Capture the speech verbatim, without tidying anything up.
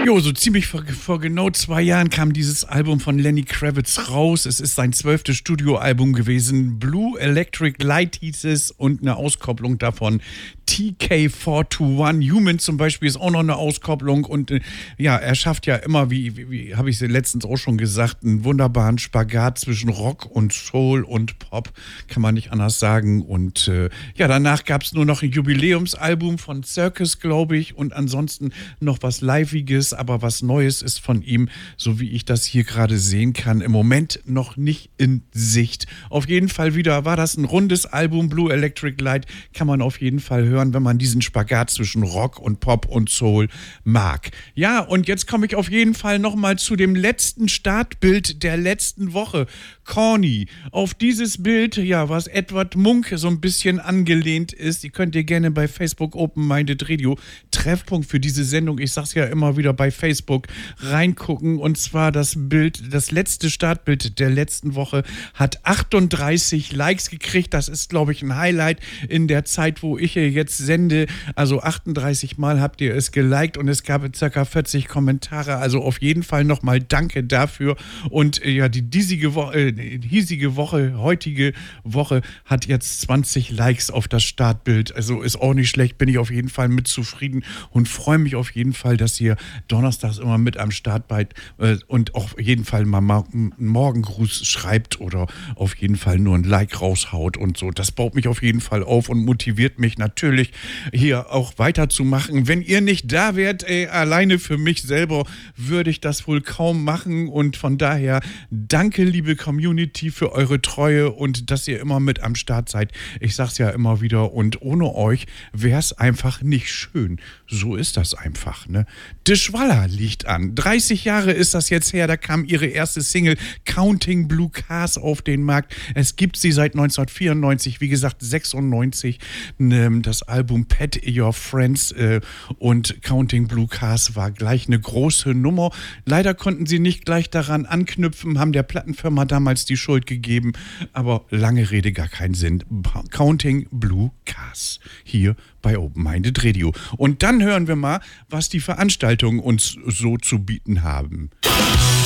Jo, so ziemlich vor, vor genau zwei Jahren kam dieses Album von Lenny Kravitz raus. Es ist sein zwölftes Studioalbum gewesen. Blue Electric Light hieß es und eine Auskopplung davon. T K vier zwei eins Human zum Beispiel ist auch noch eine Auskopplung und äh, ja, er schafft ja immer, wie, wie, wie habe ich es letztens auch schon gesagt, einen wunderbaren Spagat zwischen Rock und Soul und Pop, kann man nicht anders sagen. Und äh, ja, danach gab es nur noch ein Jubiläumsalbum von Circus, glaube ich, und ansonsten noch was Liveiges, aber was Neues ist von ihm, so wie ich das hier gerade sehen kann, im Moment noch nicht in Sicht. Auf jeden Fall wieder war das ein rundes Album, Blue Electric Light, kann man auf jeden Fall hören, wenn man diesen Spagat zwischen Rock und Pop und Soul mag. Ja, und jetzt komme ich auf jeden Fall nochmal zu dem letzten Startbild der letzten Woche. Corny. Auf dieses Bild, ja, was Edward Munk so ein bisschen angelehnt ist, die könnt ihr gerne bei Facebook Open Minded Radio, Treffpunkt für diese Sendung, ich sag's ja immer wieder bei Facebook, reingucken. Und zwar das Bild, das letzte Startbild der letzten Woche hat achtunddreißig Likes gekriegt. Das ist, glaube ich, ein Highlight in der Zeit, wo ich hier jetzt sende. Also achtunddreißig Mal habt ihr es geliked und es gab ca. vierzig Kommentare. Also auf jeden Fall nochmal danke dafür. Und äh, ja, die diesige Woche, äh, die hiesige Woche, heutige Woche hat jetzt zwanzig Likes auf das Startbild. Also ist auch nicht schlecht, bin ich auf jeden Fall mit zufrieden und freue mich auf jeden Fall, dass ihr donnerstags immer mit am Start seid äh, und auf jeden Fall mal ma- einen Morgengruß schreibt oder auf jeden Fall nur ein Like raushaut und so. Das baut mich auf jeden Fall auf und motiviert mich natürlich, hier auch weiterzumachen. Wenn ihr nicht da wärt, ey, alleine für mich selber, würde ich das wohl kaum machen. Und von daher danke, liebe Community, für eure Treue und dass ihr immer mit am Start seid. Ich sag's ja immer wieder und ohne euch wäre es einfach nicht schön. So ist das einfach, ne? Dishwalla liegt an. dreißig Jahre ist das jetzt her, da kam ihre erste Single Counting Blue Cars auf den Markt. Es gibt sie seit neunzehnhundertvierundneunzig, wie gesagt sechsundneunzig, das Album Pet Your Friends äh, und Counting Blue Cars war gleich eine große Nummer. Leider konnten sie nicht gleich daran anknüpfen, haben der Plattenfirma damals die Schuld gegeben, aber lange Rede, gar keinen Sinn. Counting Blue Cars hier bei Open Minded Radio. Und dann hören wir mal, was die Veranstaltungen uns so zu bieten haben.